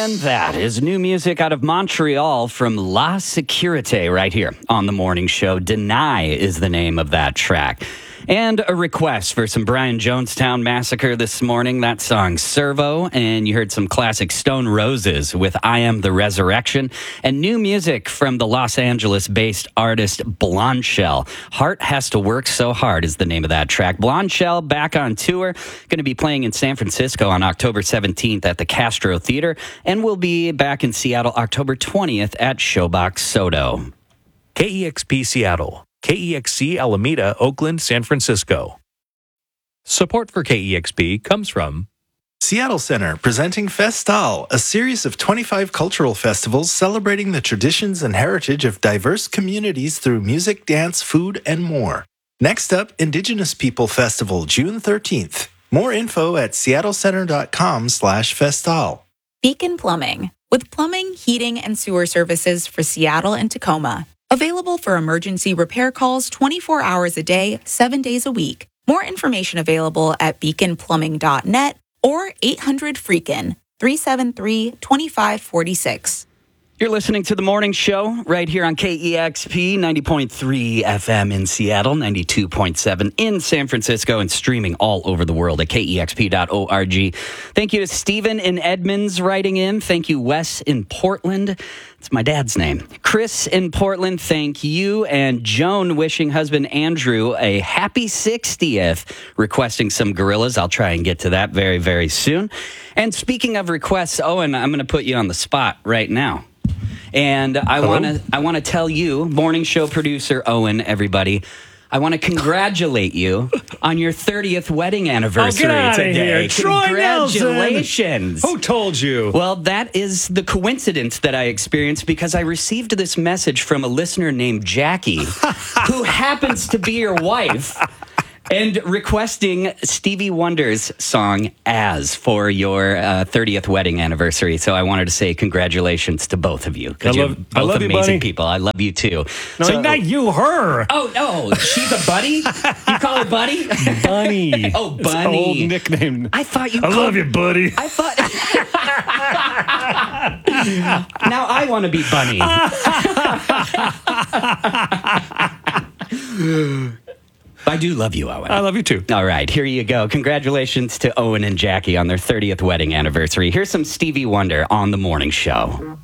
And that is new music out of Montreal from La Sécurité right here on The Morning Show. Deny is the name of that track. And a request for some Brian Jonestown Massacre this morning. That song, Servo. And you heard some classic Stone Roses with I Am the Resurrection. And new music from the Los Angeles-based artist Blondshell. Heart Has to Work So Hard is the name of that track. Blondshell back on tour. Going to be playing in San Francisco on October 17th at the Castro Theater. And we'll be back in Seattle October 20th at Showbox Soto. KEXP Seattle. KEXC Alameda, Oakland, San Francisco. Support for KEXP comes from Seattle Center presenting Festal, a series of 25 cultural festivals celebrating the traditions and heritage of diverse communities through music, dance, food, and more. Next up, Indigenous People Festival, June 13th. More info at seattlecenter.com/festal. Beacon Plumbing, with plumbing, heating, and sewer services for Seattle and Tacoma. Available for emergency repair calls 24 hours a day, 7 days a week. More information available at beaconplumbing.net or 800-FREAKIN, 373-2546. You're listening to The Morning Show right here on KEXP 90.3 FM in Seattle, 92.7 in San Francisco, and streaming all over the world at KEXP.org. Thank you to Stephen in Edmonds writing in. Thank you, Wes in Portland. It's my dad's name. Chris in Portland, thank you. And Joan wishing husband Andrew a happy 60th, requesting some Gorillaz. I'll try and get to that very, very soon. And speaking of requests, Owen, I'm going to put you on the spot right now. And I want to tell you, morning show producer Owen, everybody, I want to congratulate you on your 30th wedding anniversary get outta today. Here. Troy Congratulations. Nelson. Who told you? Well, that is the coincidence that I experienced because I received this message from a listener named Jackie, who happens to be your wife. And requesting Stevie Wonder's song As for your 30th wedding anniversary. So I wanted to say congratulations to both of you. I love you, amazing buddy. people. I love you too. No, so, not you, her. Oh, no. She's a buddy? You call her buddy? Bunny. Oh, It's an Bunny. old nickname. I thought you I love you, buddy. I thought... Now I want to be Bunny. I do love you, Owen. I love you too. All right, here you go. Congratulations to Owen and Jackie on their 30th wedding anniversary. Here's some Stevie Wonder on The Morning Show.